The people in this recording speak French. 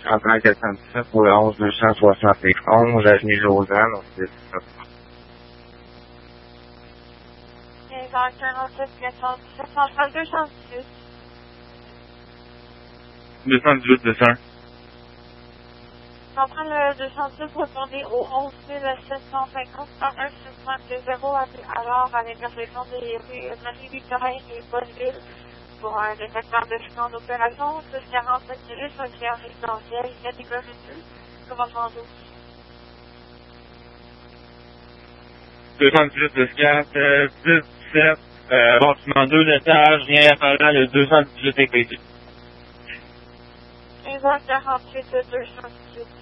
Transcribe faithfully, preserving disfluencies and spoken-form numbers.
trente-neuf quatre cent dix-sept pour le onze deux cent soixante et onze, avenue Lausanne, c'est ça. quinze heures quarante-sept, quatre cent dix-sept, centrale deux cent dix-huit. deux cent dix-huit, deux cents. Centrale deux cent dix, répondez au onze mille sept cent cinquante par un six cent zéro alors à l'intersection des rues Marie-Victorin et Bonneville pour un détecteur de fuite en opération, plus quarante-sept minutes, un client résidentiel, catégorie deux, commandement douze. deux cent dix-huit, deux cent quatre, euh, dix, dix-sept, euh, bâtiment deux, l'étage, rien apparent, le deux cent dix-huit écrit. quinze heures quarante-huit, deux cent dix-huit.